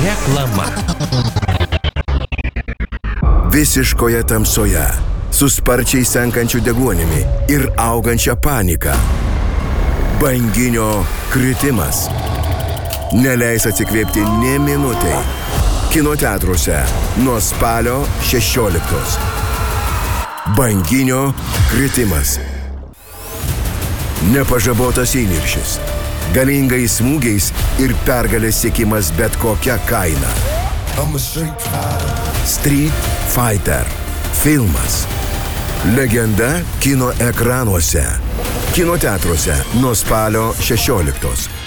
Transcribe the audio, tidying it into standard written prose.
Reklama. Visiškoje tamsoje, su sparčiai senkančiu deguonimi ir augančia panika. Banginio kritimas. Neleis atsikvėpti nė minutei. Kino teatruose nuo spalio 16. Banginio kritimas. Nepažabotas įniršis. Galingais smūgiais ir pergalės siekimas bet kokia kaina. Street Fighter. Filmas. Legenda kino ekranuose. Kino teatruose nuo spalio 16.